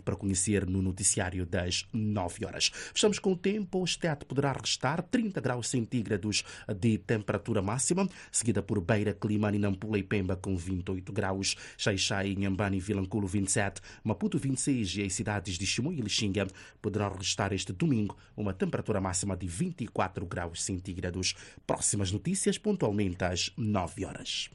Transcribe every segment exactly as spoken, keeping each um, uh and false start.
para conhecer no noticiário das nove horas. Estamos com o tempo. O Estado poderá restar trinta graus centígrados de temperatura máxima, seguida por Beira, Climane, Nampula e Pemba com vinte e oito graus, Xai-Xai, Inhambane e Vilanculo vinte e sete, Maputo vinte e seis e as cidades de Chimoio e Lixinga poderão restar este domingo uma temperatura máxima de vinte e quatro graus centígrados. Próximas notícias pontualmente às nove horas.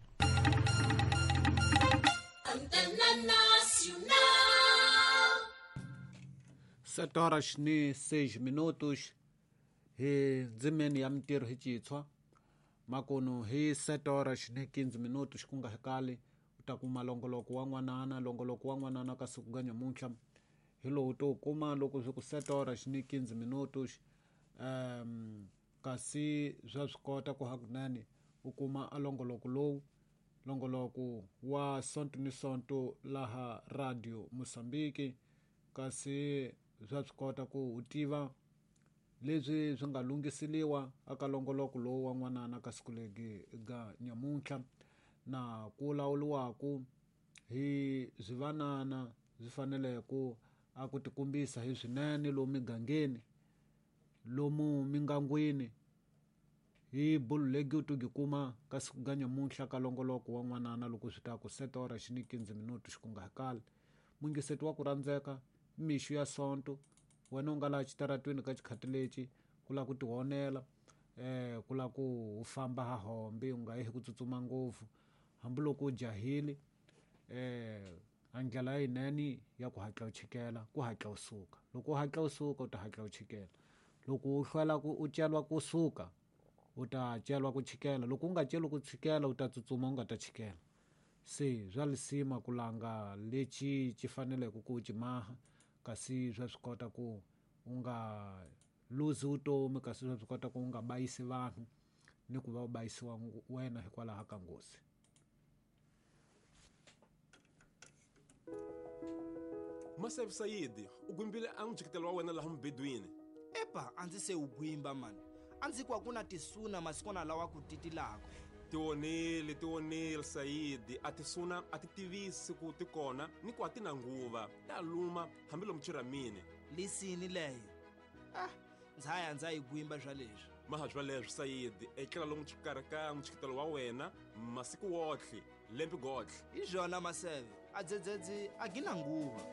sete horas ni seis minutos. He zimeni ya mtiro hichitswa. Makono he sete horas ni quinze minutos kunga hekali. Utakuma longoloko wangwanana, longoloko wangwanana kasukuganya muncha. Hilo uto kuma loko zuku sete horas ni quinze minutos. Um, kasi zwazukota kuhakunani. Ukuma alongoloko low. Longoloko wa sonto ni sonto laha radio Mosambiki. Kasi zwazukota ku utiva leswi swi nga lunghisiliwa aka longoloko lowu wa n'wanana ka siku legi ga nyamuntlha na ku lawuliwaku hi zwivanana swi faneleku a ku tikumbisa hi swinene lomu migangeni lomu mingangwini hi bulu legi u tugi kuma ka siku ga nyamuntlha ka longoloko wa n'wanana loko swi ta ku sete horas ni quinze minutos ku nga hakali mungiseti wa ku randzeka mixu ya sonto wena u nga laha xitaratweni ka xikhati lexi ku la ku tihonela eh ku la ku u famba ha hombe u nga yi hi ku tsutsuma ngopfu hambiloko u jahile eh a ndlela yinene ya ku hatla u chikela ku hatla u suka loko u hatla u suka u ta hatla u chikela loko u hlwela ku u celwa ku suka u ta celwa ku chikela loko u nga celi ku chikela u ta tsutsuma u nga ta chikela se zwa lisima ku langa lexi xi faneleke ku xi maha kasi swa swi kota ku u nga luzi vutomi kasi swa swi kota ku u nga bayisi vanhu ni ku va u bayisiwa wena hikwalaho ka nghozi. Maseve Sayidi u gwimbile a n'wijikitelo wa wena laha mubedweni. Epa a ndzi se u gwimba mani a ndzi kwa ku na tisuna masikwana lawa ku titilaka. Tionile tionile Sayidi a tisuna a ti tivisi ku ti kona ni ku a ti na nguva ta luma hambi lomu chiramini lisini leyo ah ndzaya ndza yi gwimba zwa leswi maha zwa leswi Sayidi etlela lomu xikarhi ka n'wijikitelo wa wena masiku wotlhe lembe gotlhe hi zwona Maseve a dzedzedzi a gina nguva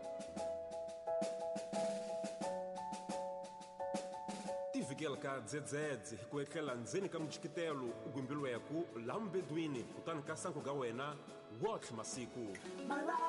tivikela ka dzedzedze hi ku etlela ndzeni ka mujikitelo u gwimbilweku laha mubedweni kutani ka sanku ga wena wotlhe masiku.